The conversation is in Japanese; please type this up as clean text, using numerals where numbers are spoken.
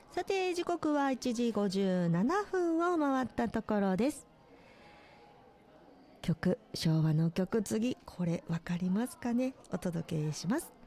さて時刻は1時57分を回ったところです。曲、昭和の曲、次これわかりますかね。お届けします。